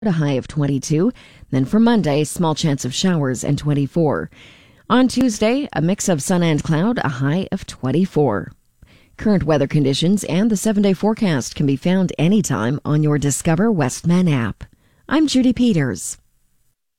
a high of 22. Then for Monday, small chance of showers and 24. On Tuesday, a mix of sun and cloud, a high of 24. Current weather conditions and the 7-day forecast can be found anytime on your Discover Westman app. I'm Judy Peters.